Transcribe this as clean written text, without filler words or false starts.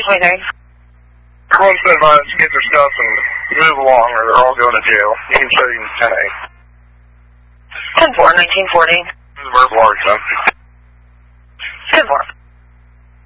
23. Everyone said advised to get their stuff and move along or they're all going to jail. You can show you in 10A. 10-4, 1940. Verbal argument. 10-4.